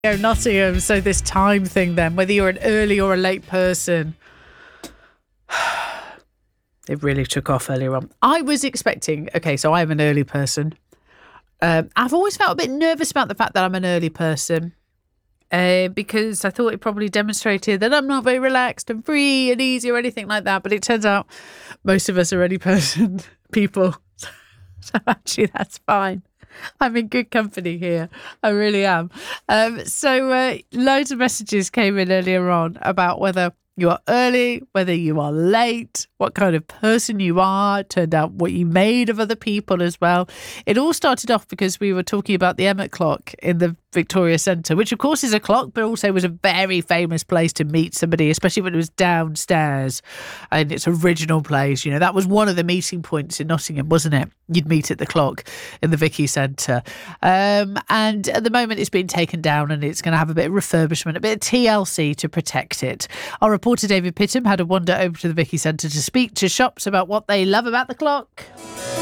Nottingham. So this time thing then, whether you're an early or a late person, it really took off earlier on. I was expecting, so I'm an early person. I've always felt a bit nervous about the fact that I'm an early person because I thought it probably demonstrated that I'm not very relaxed and free and easy or anything like that. But it turns out most of us are early person people. So actually that's fine. I'm in good company here. I really am. So loads of messages came in earlier on about whether you are early, whether you are late, what kind of person you are. It turned out what you made of other people as well. It all started off because we were talking about the Emmet clock in the Victoria Centre, which of course is a clock, but also was a very famous place to meet somebody, especially when it was downstairs in its original place. You know, that was one of the meeting points in Nottingham, wasn't it? You'd meet at the clock in the Vicky Centre. And at the moment it's been taken down and it's going to have a bit of refurbishment, a bit of TLC to protect it. Our reporter David Pittham had a wander over to the Vicky Centre to speak to shops about what they love about the clock.